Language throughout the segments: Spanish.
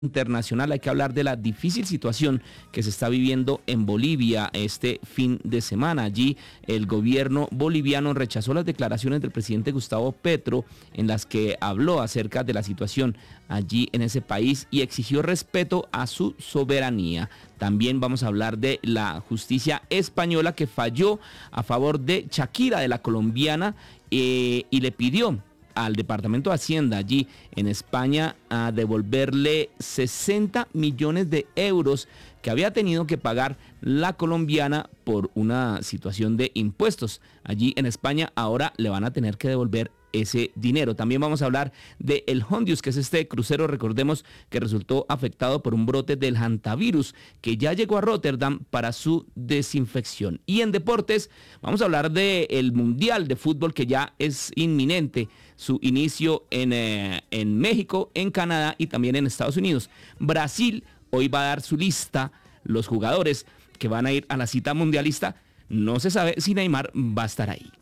internacional hay que hablar de la difícil situación que se está viviendo en Bolivia este fin de semana. Allí el gobierno boliviano rechazó las declaraciones del presidente Gustavo Petro en las que habló acerca de la situación allí en ese país y exigió respeto a su soberanía. También vamos a hablar de la justicia española que falló a favor de Shakira, de la colombiana, y le pidió al Departamento de Hacienda allí en España a devolverle 60 millones de euros que había tenido que pagar la colombiana por una situación de impuestos. Allí en España ahora le van a tener que devolver ese dinero. También vamos a hablar de el Hondius, que es este crucero, recordemos, que resultó afectado por un brote del hantavirus, que ya llegó a Rotterdam para su desinfección. Y en deportes vamos a hablar del Mundial de Fútbol, que ya es inminente su inicio en México, en Canadá y también en Estados Unidos. Brasil hoy va a dar su lista, los jugadores que van a ir a la cita mundialista. No se sabe si Neymar va a estar ahí.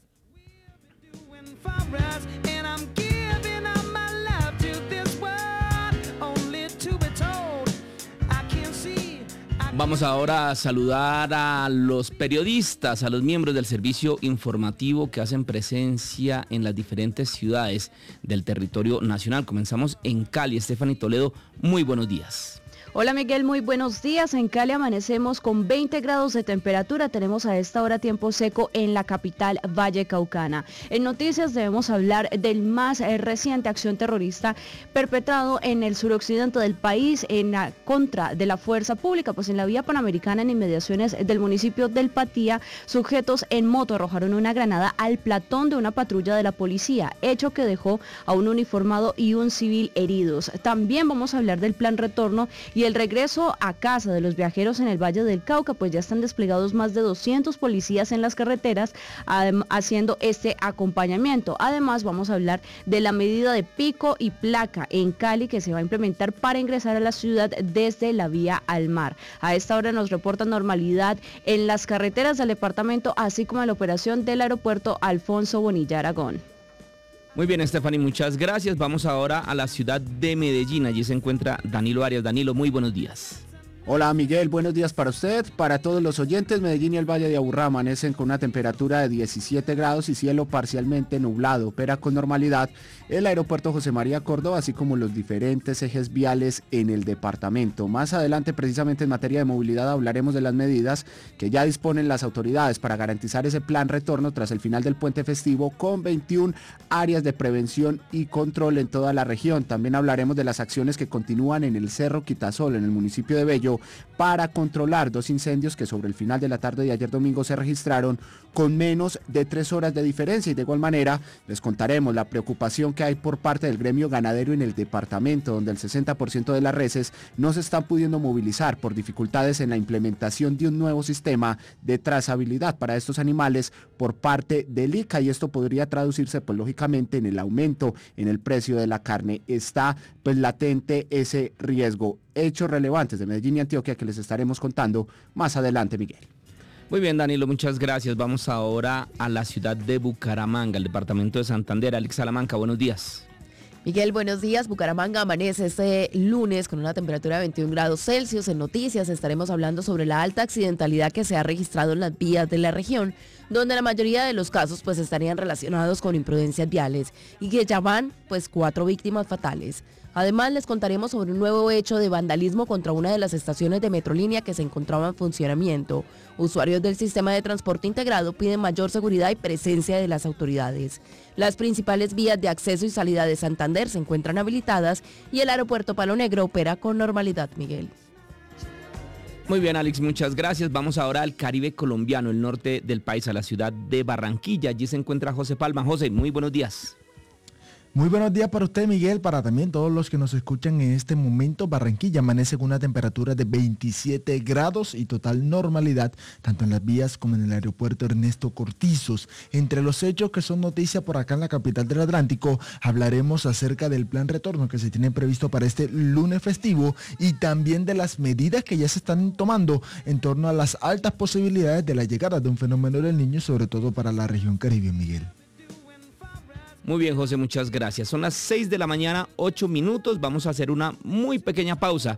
Vamos ahora a saludar a los periodistas, a los miembros del servicio informativo que hacen presencia en las diferentes ciudades del territorio nacional. Comenzamos en Cali. Stephanie Toledo, muy buenos días. Hola Miguel, muy buenos días. En Cali amanecemos con 20 grados de temperatura. Tenemos a esta hora tiempo seco en la capital Vallecaucana. En noticias debemos hablar del más reciente acción terrorista perpetrado en el suroccidente del país en la contra de la fuerza pública. Pues en la vía panamericana, en inmediaciones del municipio del Patía, sujetos en moto arrojaron una granada al platón de una patrulla de la policía, hecho que dejó a un uniformado y un civil heridos. También vamos a hablar del plan retorno y el regreso a casa de los viajeros en el Valle del Cauca, pues ya están desplegados más de 200 policías en las carreteras haciendo este acompañamiento. Además vamos a hablar de la medida de pico y placa en Cali que se va a implementar para ingresar a la ciudad desde la vía al mar. A esta hora nos reportan normalidad en las carreteras del departamento, así como en la operación del aeropuerto Alfonso Bonilla Aragón. Muy bien, Stephanie, muchas gracias. Vamos ahora a la ciudad de Medellín. Allí se encuentra Danilo Arias. Danilo, muy buenos días. Hola Miguel, buenos días para usted, para todos los oyentes. Medellín y el Valle de Aburrá amanecen con una temperatura de 17 grados y cielo parcialmente nublado. Opera con normalidad el aeropuerto José María Córdoba, así como los diferentes ejes viales en el departamento. Más adelante, precisamente en materia de movilidad, hablaremos de las medidas que ya disponen las autoridades para garantizar ese plan retorno tras el final del puente festivo, con 21 áreas de prevención y control en toda la región. También hablaremos de las acciones que continúan en el Cerro Quitasol, en el municipio de Bello, para controlar 2 incendios que sobre el final de la tarde de ayer domingo se registraron con menos de 3 horas de diferencia. Y de igual manera les contaremos la preocupación que hay por parte del gremio ganadero en el departamento, donde el 60% de las reses no se están pudiendo movilizar por dificultades en la implementación de un nuevo sistema de trazabilidad para estos animales por parte del ICA, y esto podría traducirse pues lógicamente en el aumento en el precio de la carne. Está pues latente ese riesgo. Hechos relevantes de Medellín y Antioquia que les estaremos contando más adelante, Miguel. Muy bien, Danilo, muchas gracias. Vamos ahora a la ciudad de Bucaramanga, el departamento de Santander. Alex Salamanca, buenos días. Miguel, buenos días. Bucaramanga amanece este lunes con una temperatura de 21 grados Celsius. En noticias estaremos hablando sobre la alta accidentalidad que se ha registrado en las vías de la región, donde la mayoría de los casos pues estarían relacionados con imprudencias viales y que ya van pues 4 víctimas fatales. Además les contaremos sobre un nuevo hecho de vandalismo contra una de las estaciones de Metrolínea que se encontraba en funcionamiento. Usuarios del sistema de transporte integrado piden mayor seguridad y presencia de las autoridades. Las principales vías de acceso y salida de Santander se encuentran habilitadas y el aeropuerto Palo Negro opera con normalidad, Miguel. Muy bien, Alex, muchas gracias. Vamos ahora al Caribe colombiano, el norte del país, a la ciudad de Barranquilla. Allí se encuentra José Palma. José, muy buenos días. Muy buenos días para usted, Miguel, para también todos los que nos escuchan en este momento. Barranquilla amanece con una temperatura de 27 grados y total normalidad, tanto en las vías como en el aeropuerto Ernesto Cortizos. Entre los hechos que son noticia por acá en la capital del Atlántico, hablaremos acerca del plan retorno que se tiene previsto para este lunes festivo y también de las medidas que ya se están tomando en torno a las altas posibilidades de la llegada de un fenómeno del Niño, sobre todo para la región Caribe, Miguel. Muy bien, José, muchas gracias. Son las 6 de la mañana, 8 minutos. Vamos a hacer una muy pequeña pausa.